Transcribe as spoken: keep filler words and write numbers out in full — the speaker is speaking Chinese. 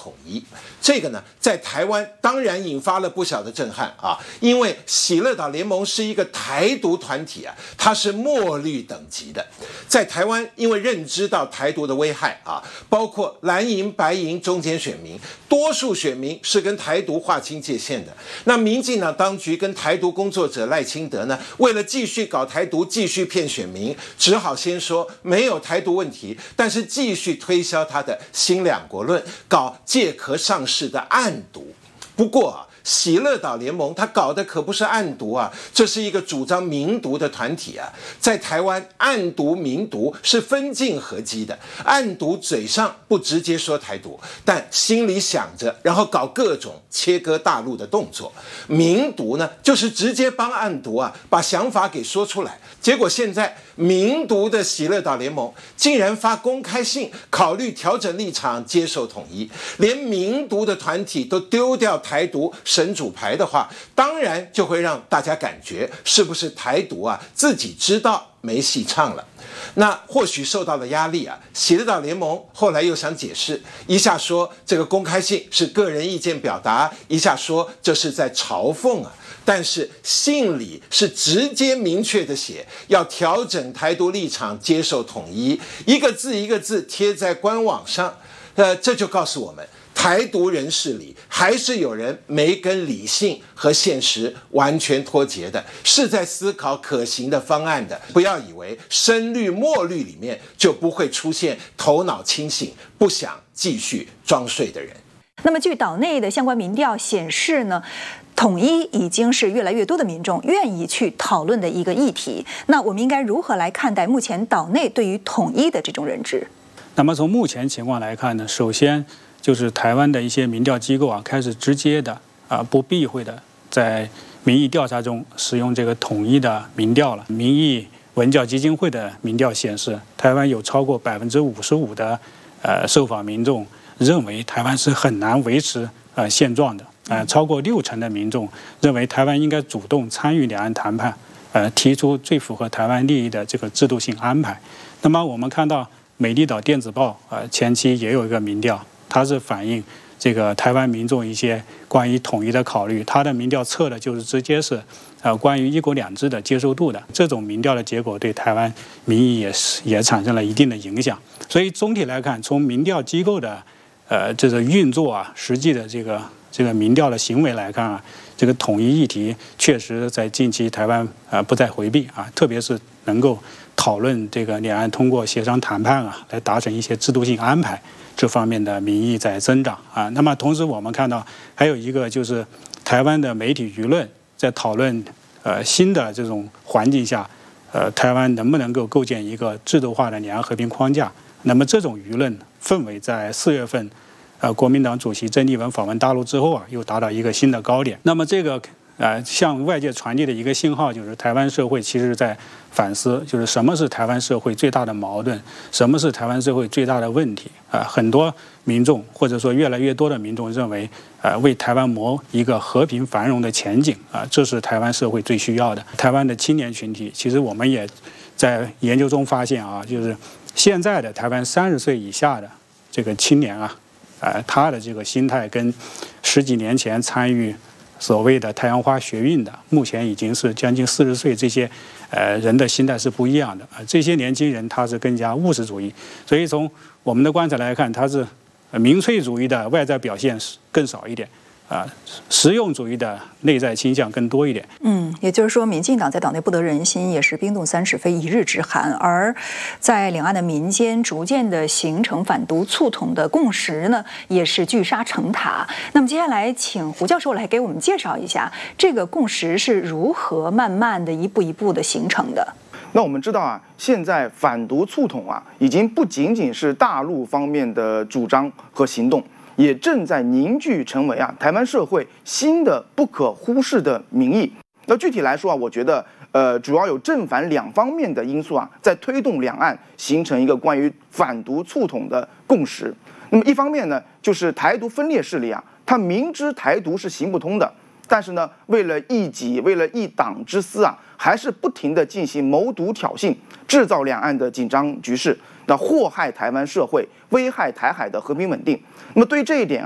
统一。这个呢，在台湾当然引发了不小的震撼啊，因为喜乐岛联盟是一个台独团体啊，它是墨绿等级的。在台湾，因为认知到台独的危害啊，包括蓝营、白营中间选民，多数选民是跟台独划清界限的。那民进党当局跟台独工作者赖清德呢，为了继续搞台独，继续骗选民，只好先说没有台独问题，但是继续推销他的新两国论，搞借壳上市的暗独。不过啊，喜乐岛联盟他搞的可不是暗独啊，这是一个主张民独的团体啊。在台湾，暗独民独是分进合击的，暗独嘴上不直接说台独，但心里想着，然后搞各种切割大陆的动作。民独呢，就是直接帮暗独啊把想法给说出来。结果现在民独的喜乐岛联盟竟然发公开信，考虑调整立场，接受统一。连民独的团体都丢掉台独神主牌的话，当然就会让大家感觉是不是台独啊自己知道没戏唱了。那或许受到了压力啊，喜乐岛联盟后来又想解释，一下说这个公开信是个人意见表达，一下说这是在嘲讽啊。但是信里是直接明确的写要调整台独立场，接受统一，一个字一个字贴在官网上，呃，这就告诉我们，台独人士里还是有人没跟理性和现实完全脱节的，是在思考可行的方案的。不要以为深绿墨绿里面就不会出现头脑清醒、不想继续装睡的人。 那么据岛内的相关民调显示呢，统一已经是越来越多的民众愿意去讨论的一个议题。那我们应该如何来看待目前岛内对于统一的这种认知？ 那么从目前情况来看呢，首先就是台湾的一些民调机构啊，开始直接的啊不避讳的在民意调查中使用这个统一的民调了。民意文教基金会的民调显示，台湾有超过百分之五十五的呃受访民众认为台湾是很难维持呃现状的。呃，超过六成的民众认为台湾应该主动参与两岸谈判，呃，提出最符合台湾利益的这个制度性安排。那么我们看到美丽岛电子报呃前期也有一个民调，它是反映这个台湾民众一些关于统一的考虑，它的民调测的就是直接是呃关于一国两制的接受度的。这种民调的结果对台湾民意也是也产生了一定的影响。所以总体来看，从民调机构的呃这个运作啊，实际的这个这个民调的行为来看啊，这个统一议题确实在近期台湾啊不再回避啊，特别是能够讨论这个两岸通过协商谈判啊来达成一些制度性安排，这方面的民意在增长啊。那么同时我们看到还有一个就是台湾的媒体舆论在讨论呃新的这种环境下，呃台湾能不能够构建一个制度化的两岸和平框架？那么这种舆论氛围在四月份。呃，国民党主席郑丽文访问大陆之后啊，又达到一个新的高点。那么这个呃，向外界传递的一个信号就是，台湾社会其实在反思，就是什么是台湾社会最大的矛盾，什么是台湾社会最大的问题啊、呃？很多民众或者说越来越多的民众认为，呃，为台湾谋一个和平繁荣的前景啊、呃，这是台湾社会最需要的。台湾的青年群体，其实我们也在研究中发现啊，就是现在的台湾三十岁以下的这个青年啊。呃，他的这个心态跟十几年前参与所谓的太阳花学运的，目前已经是将近四十岁这些呃人的心态是不一样的啊、呃。这些年轻人他是更加务实主义，所以从我们的观察来看，他是民粹主义的外在表现更少一点。啊，实用主义的内在倾向更多一点。 嗯，也就是说，民进党在岛内不得人心，也是冰冻三尺非一日之寒。而在两岸的民间逐渐的形成反独促统的共识呢，也是聚沙成塔。那么接下来，请胡教授来给我们介绍一下这个共识是如何慢慢的一步一步的形成的。 那我们知道啊，现在反独促统啊，已经不仅仅是大陆方面的主张和行动。也正在凝聚成为啊台湾社会新的不可忽视的民意。那具体来说啊，我觉得呃主要有正反两方面的因素啊，在推动两岸形成一个关于反独促统的共识。那么一方面呢，就是台独分裂势力啊，他明知台独是行不通的，但是呢，为了一己为了一党之私啊，还是不停地进行谋独挑衅，制造两岸的紧张局势，那祸害台湾社会，危害台海的和平稳定。那么对这一点啊。